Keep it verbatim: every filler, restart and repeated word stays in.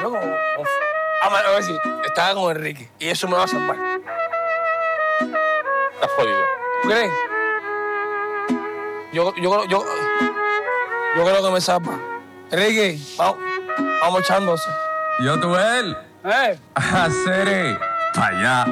No, como, como- a ver si estaba con Enrique y eso me va a salvar. Estás jodido. ¿Tú crees? Yo, yo, yo, yo creo que me salva. Enrique, vamos, vamos echándose. Yo, tú, él. ¡Eh! Hacer allá.